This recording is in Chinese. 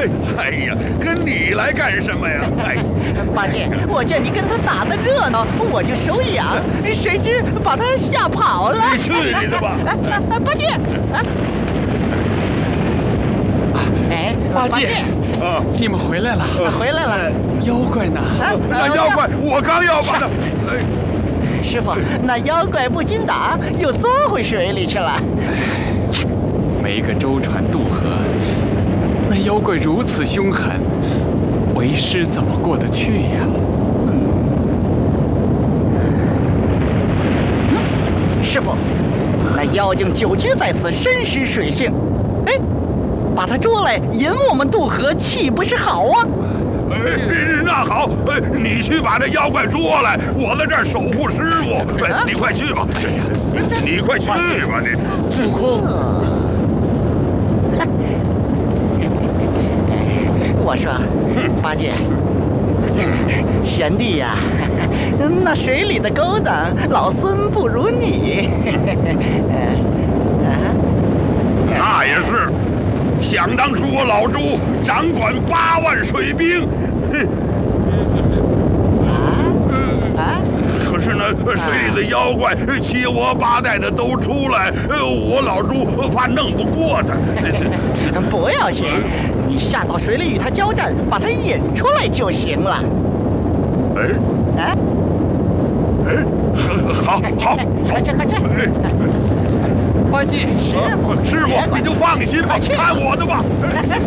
哎呀，跟你来干什么呀？哎， 八戒，我见你跟他打得热闹，我就手痒，谁知把他吓跑了。 你去你的吧！ 八戒，哎， 八戒， 啊， 你们回来了， 回来了。 妖怪呢？ 那妖怪我刚要把他，哎， 师傅，那妖怪不禁打，又钻回水里去了。 没个舟船渡河，那妖怪如此凶狠，为师怎么过得去呀？ 师傅，那妖精久居在此，深识水性。哎，把他捉来引我们渡河，岂不是好啊？ 哎，那好，你去把那妖怪捉来，我在这儿守护师傅。哎，你快去吧，你快去吧，你。 悟空， 我说，八戒，贤弟呀，那水里的勾当，老孙不如你。 那也是，想当初我老朱掌管8万水兵，可是呢，水里的妖怪七窝八带的都出来，我老朱怕弄不过他。 不要紧，你下到水里与他交战，把他引出来就行了。 哎，好， 快去！ 八戒， 师傅，你就放心吧，看我的吧。